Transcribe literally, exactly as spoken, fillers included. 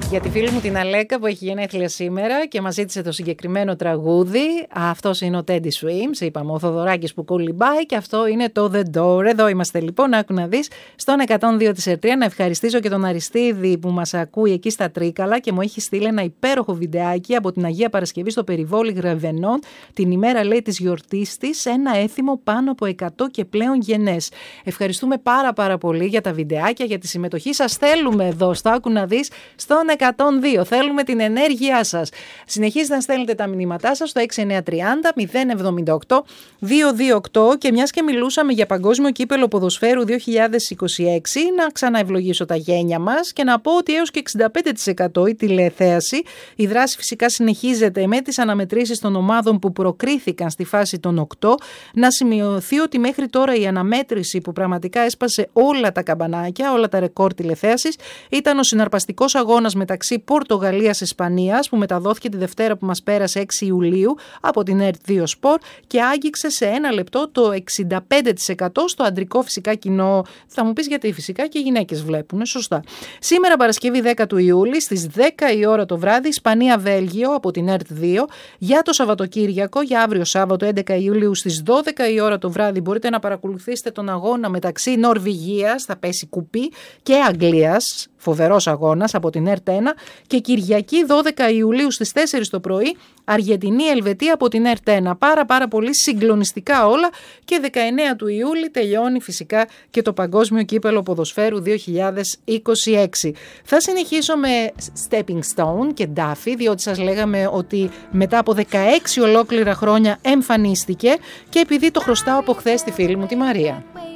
Για τη φίλη μου την Αλέκα που έχει γενέθλια σήμερα και μας ζήτησε το συγκεκριμένο τραγούδι. Αυτός είναι ο Teddy Swims, είπαμε, ο Θοδωράκης που κολυμπάει, και αυτό είναι το The Door. Εδώ είμαστε λοιπόν, άκου να δεις, στον εκατόν δύο της Ερτρία. Να ευχαριστήσω και τον Αριστίδη που μας ακούει εκεί στα Τρίκαλα και μου έχει στείλει ένα υπέροχο βιντεάκι από την Αγία Παρασκευή στο περιβόλι Γρεβενών, την ημέρα, λέει, της γιορτής της, ένα έθιμο πάνω από εκατό και πλέον γενές. Ευχαριστούμε πάρα πάρα πολύ για τα βιντεάκια, για τη συμμετοχή σας. Θέλουμε εδώ, στο άκου να δεις, στον εκατόν δύο. Θέλουμε την ενέργειά σας. Συνεχίζετε να στέλνετε τα μηνύματά σας στο έξι εννιά τριάντα μηδέν εβδομήντα οκτώ διακόσια οκτώ, και μιας και μιλούσαμε για παγκόσμιο κύπελο ποδοσφαίρου δύο χιλιάδες είκοσι έξι, να ξαναευλογήσω τα γένια μας και να πω ότι έως και εξήντα πέντε τοις εκατό η τηλεθέαση. Η δράση φυσικά συνεχίζεται με τις αναμετρήσεις των ομάδων που προκρίθηκαν στη φάση των οκτώ. Να σημειωθεί ότι μέχρι τώρα η αναμέτρηση που πραγματικά έσπασε όλα τα καμπανάκια, όλα τα ρεκόρ τηλεθέασης, ήταν ο συναρπαστικός αγώνας μεταξύ Πορτογαλίας-Ισπανίας που μεταδόθηκε τη Δευτέρα που μας πέρασε έξι Ιουλίου από την ΕΡΤ δύο Sport και άγγιξε σε ένα λεπτό το εξήντα πέντε τοις εκατό στο αντρικό φυσικά κοινό. Θα μου πεις γιατί φυσικά και οι γυναίκες βλέπουν, σωστά. Σήμερα Παρασκευή δέκα του Ιούλη στις δέκα η ώρα το βράδυ Ισπανία-Βέλγιο από την ΕΡΤ δύο. Για το Σαββατοκύριακο, για αύριο Σάββατο έντεκα Ιουλίου στις δώδεκα η ώρα το βράδυ μπορείτε να παρακολουθήσετε τον αγώνα μεταξύ Νορβηγίας, θα πέσει κουπί, και Αγγλίας. Φοβερός αγώνας από την ΕΡΤ ένα, και Κυριακή δώδεκα Ιουλίου στις τέσσερις το πρωί Αργεντινή-Ελβετία από την ΕΡΤ ένα. Πάρα πάρα πολύ συγκλονιστικά όλα, και δεκαεννέα του Ιούλη τελειώνει φυσικά και το Παγκόσμιο Κύπελο Ποδοσφαίρου δύο χιλιάδες είκοσι έξι. Θα συνεχίσω με Stepping Stone και Duffy, διότι σας λέγαμε ότι μετά από δεκαέξι ολόκληρα χρόνια εμφανίστηκε, και επειδή το χρωστάω από χθες στη φίλη μου τη Μαρία.